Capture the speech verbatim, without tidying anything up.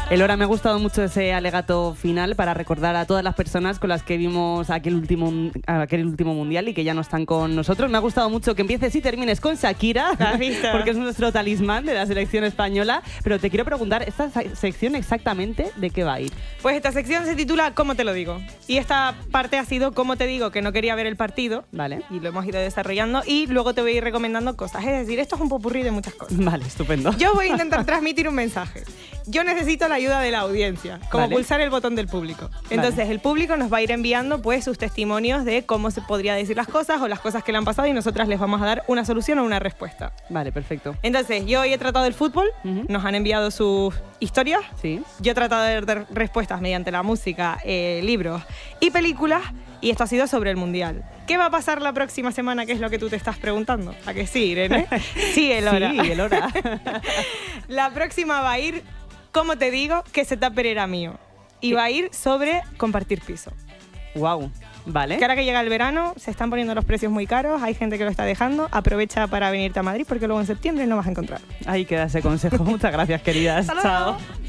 Elora, me ha gustado mucho ese alegato final para recordar a todas las personas con las que vimos aquel último, aquel último mundial y que ya no están con nosotros. Me ha gustado mucho que empieces y termines con Shakira, porque es nuestro talismán de la selección española. Pero te quiero preguntar, ¿esta sección exactamente de qué va a ir? Pues esta sección se titula ¿Cómo te lo digo? Y esta parte ha sido ¿Cómo te digo que no quería ver el partido? Vale. Y lo hemos ido desarrollando y luego te voy a ir recomendando cosas. Es decir, esto es un popurrí de muchas cosas. Vale, estupendo. Yo voy a intentar transmitir un mensaje. Yo necesito la ayuda de la audiencia, como Vale. pulsar el botón del público. Entonces, Vale. el público nos va a ir enviando pues sus testimonios de cómo se podría decir las cosas o las cosas que le han pasado y nosotras les vamos a dar una solución o una respuesta. Vale, perfecto. Entonces, yo hoy he tratado el fútbol, Uh-huh. nos han enviado sus historias. Sí. Yo he tratado de dar respuestas mediante la música, eh, libros y películas. Y esto ha sido sobre el Mundial. ¿Qué va a pasar la próxima semana? ¿Qué es lo que tú te estás preguntando? ¿A que sí, Irene? Sí, Elora. Sí, Elora. La próxima va a ir, ¿cómo te digo? Que ese tupper era mío. Y va a ir sobre compartir piso. Wow. Vale. Que ahora que llega el verano, se están poniendo los precios muy caros, hay gente que lo está dejando. Aprovecha para venirte a Madrid porque luego en septiembre no vas a encontrar. Ahí queda ese consejo. Muchas gracias, queridas. Hasta luego. Chao.